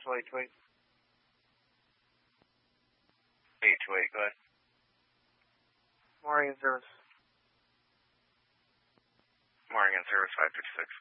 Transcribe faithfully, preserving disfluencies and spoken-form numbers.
Possible eight two eight. eight two eight, go ahead. Morning in service. Morning in service, five fifty-six.